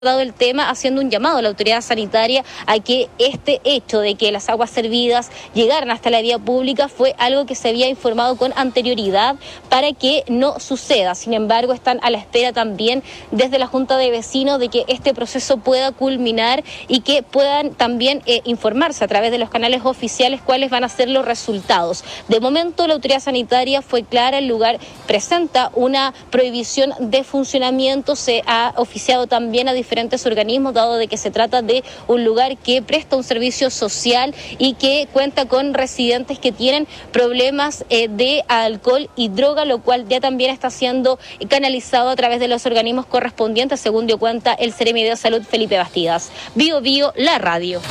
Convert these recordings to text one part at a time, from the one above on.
dado el tema, haciendo un llamado a la autoridad sanitaria a que este hecho de que las aguas servidas llegaran hasta la vía pública fue algo que se había informado con anterioridad para que no suceda. Sin embargo, están a la espera también desde la Junta de Vecinos de que este proceso pueda culminar y que puedan también informarse a través de los canales oficiales cuáles van a ser los resultados. De momento, la autoridad sanitaria fue clara, el lugar presenta una prohibición de funcionamiento, se ha oficiado también a diferentes organismos, dado de que se trata de un lugar que presta un servicio social y que cuenta con residentes que tienen problemas de alcohol y droga, lo cual ya también está siendo canalizado a través de los organismos correspondientes, según dio cuenta el Seremi de Salud, Felipe Bastidas. Bio Bio, la radio.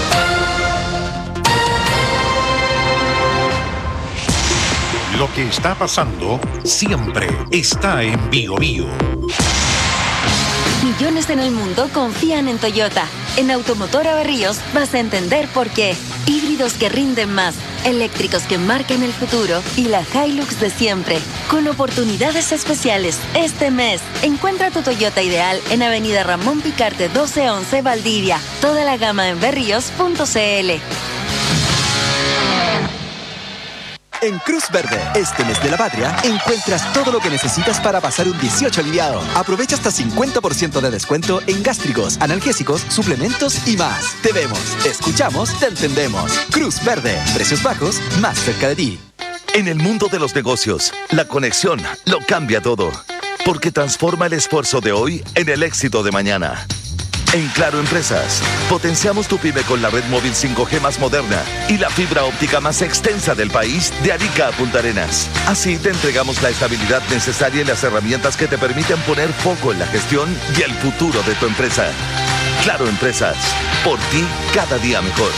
Lo que está pasando siempre está en Bio Bio. Millones en el mundo confían en Toyota. En Automotora Berríos vas a entender por qué. Híbridos que rinden más, eléctricos que marcan el futuro y la Hilux de siempre. Con oportunidades especiales este mes. Encuentra tu Toyota ideal en Avenida Ramón Picarte 1211 Valdivia. Toda la gama en berríos.cl. En Cruz Verde, este mes de la patria, encuentras todo lo que necesitas para pasar un 18 aliviado. Aprovecha hasta 50% de descuento en gástricos, analgésicos, suplementos y más. Te vemos, escuchamos, te entendemos. Cruz Verde, precios bajos, más cerca de ti. En el mundo de los negocios, la conexión lo cambia todo, porque transforma el esfuerzo de hoy en el éxito de mañana. En Claro Empresas, potenciamos tu pyme con la red móvil 5G más moderna y la fibra óptica más extensa del país, de Arica a Punta Arenas. Así te entregamos la estabilidad necesaria y las herramientas que te permiten poner foco en la gestión y el futuro de tu empresa. Claro Empresas, por ti cada día mejor.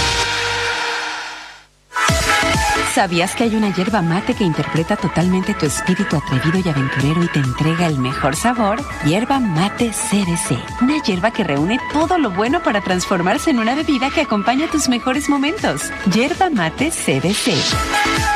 ¿Sabías que hay una yerba mate que interpreta totalmente tu espíritu atrevido y aventurero y te entrega el mejor sabor? Yerba Mate CBC. Una yerba que reúne todo lo bueno para transformarse en una bebida que acompaña tus mejores momentos. Yerba Mate CBC.